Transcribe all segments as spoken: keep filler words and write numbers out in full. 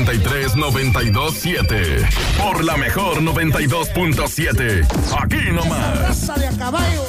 noventa y tres, noventa y dos, siete. Por la mejor noventa y dos punto siete. Aquí nomás. Raza de a caballo.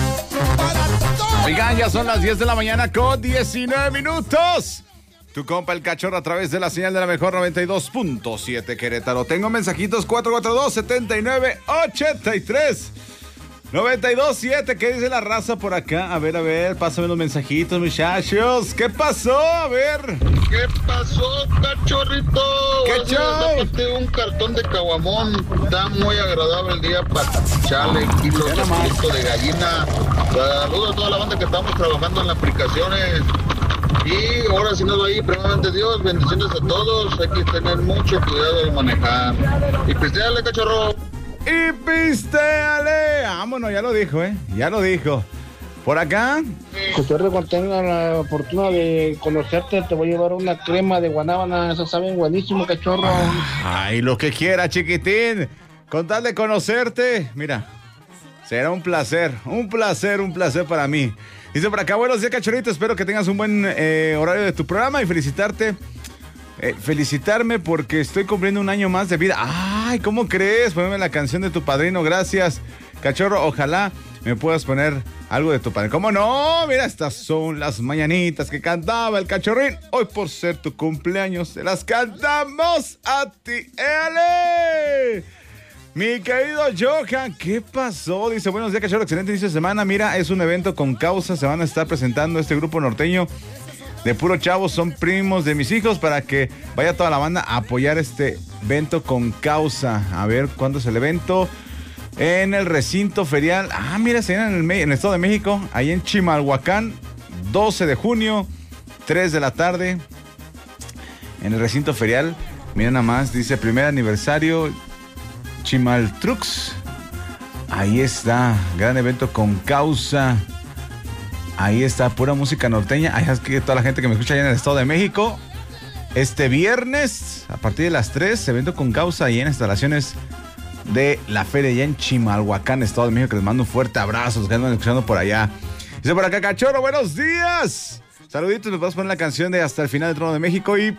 Oigan, ya son las diez de la mañana con diecinueve minutos. Tu compa el Cachorro a través de la señal de la mejor noventa y dos punto siete Querétaro. Tengo mensajitos cuatro cuatro dos, siete nueve, ocho tres. noventa y dos siete, ¿qué dice la raza por acá? A ver, a ver, pásame los mensajitos, muchachos. ¿Qué pasó? A ver. ¿Qué pasó, cachorrito? ¿Qué show? Dápate un cartón de caguamón. Está muy agradable el día para echarle kilos de pisto de gallina. Saludos a toda la banda que estamos trabajando en las aplicaciones. Y ahora si nos va ahí, primeramente Dios, bendiciones a todos. Hay que tener mucho cuidado al manejar. Y pisteale, cachorro. Y pisteale. Vámonos, ya lo dijo, ¿eh? Ya lo dijo. Por acá. Cachorro, cuando tenga la fortuna de conocerte, te voy a llevar una crema de guanábana. Eso saben buenísimo, cachorro. Ay, lo que quiera, chiquitín. Con tal de conocerte, mira, será un placer, un placer, un placer para mí. Dice por acá, buenos días, cachorrito. Espero que tengas un buen eh, horario de tu programa y felicitarte. Eh, felicitarme porque estoy cumpliendo un año más de vida. Ay, ¿cómo crees? Ponme la canción de tu padrino, gracias. Cachorro, ojalá me puedas poner algo de tu padrino. ¿Cómo no? Mira, estas son las mañanitas que cantaba el Cachorrín. Hoy por ser tu cumpleaños, se las cantamos a ti. ¡Éale! Mi querido Johan, ¿qué pasó? Dice, buenos días, Cachorro, excelente inicio de semana. Mira, es un evento con causa, se van a estar presentando este grupo norteño de puro chavos, son primos de mis hijos, para que vaya toda la banda a apoyar este evento con causa. A ver, ¿cuándo es el evento? En el recinto ferial. Ah, mira, se viene en el, en el Estado de México, ahí en Chimalhuacán, doce de junio, tres de la tarde, en el recinto ferial. Mira nada más, dice primer aniversario Chimaltrux. Ahí está, gran evento con causa. Ahí está, pura música norteña. Ahí es que toda la gente que me escucha allá en el Estado de México. Este viernes, a partir de las tres, evento con causa ahí en instalaciones de la feria allá en Chimalhuacán, Estado de México, que les mando un fuerte abrazo, los que andan escuchando por allá. Dice por acá, Cachorro, buenos días. Saluditos, me puedes poner la canción de Hasta el Final del Trono de México y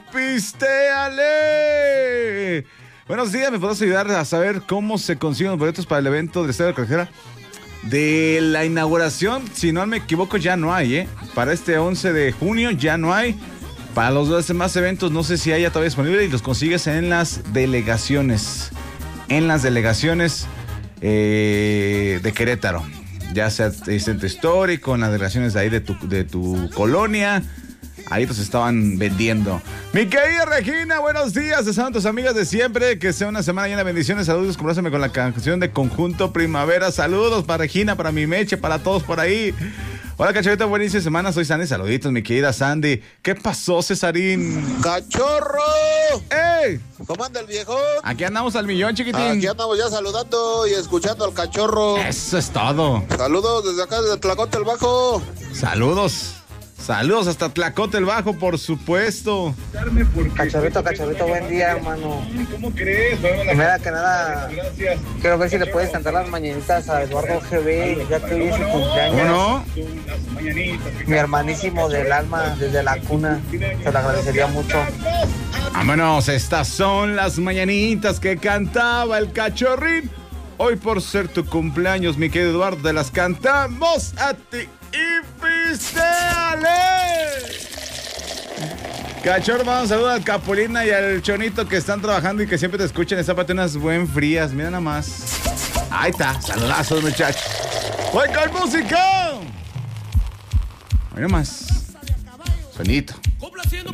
pisteale. Buenos días, ¿me puedes ayudar a saber cómo se consiguen los boletos para el evento del Estadio de Carretera? De la inauguración, si no me equivoco, ya no hay, ¿eh? Para este once de junio ya no hay. Para los dos demás eventos, no sé si haya todavía disponible y los consigues en las delegaciones. En las delegaciones eh, de Querétaro. Ya sea el centro histórico, en las delegaciones de ahí de tu, de tu colonia. Ahí los estaban vendiendo. Mi querida Regina, buenos días. Desean tus amigas de siempre. Que sea una semana llena de bendiciones. Saludos, complázame con la canción de Conjunto Primavera. Saludos para Regina, para mi Meche, para todos por ahí. Hola, Cachorrito, buen inicio de semana. Soy Sandy. Saluditos, mi querida Sandy. ¿Qué pasó, Cesarín? ¡Cachorro! ¡Ey! ¿Cómo anda el viejón? Aquí andamos al millón, chiquitín. Aquí andamos ya saludando y escuchando al Cachorro. Eso es todo. Saludos desde acá, desde Tlacote el Bajo. Saludos. Saludos hasta Tlacote el Bajo, por supuesto. Cachorrito, cachorrito, buen día, hermano. ¿Cómo crees? Primero que nada, quiero ver si le puedes cantar las mañanitas a Eduardo G B, ya que hoy es su cumpleaños. ¿Cómo no? Mi hermanísimo del alma, desde la cuna. Te lo agradecería mucho. Vámonos, estas son las mañanitas que cantaba el Cachorrín. Hoy por ser tu cumpleaños, mi querido Eduardo, te las cantamos a ti y pisteale. Cachorro, vamos a saludar al Capulina y al Chonito que están trabajando y que siempre te escuchan. Esta parte unas buen frías, mira nada más. Ahí está, saludazos, muchachos. ¡Voy con música! Mira más. Sonito. Sonito.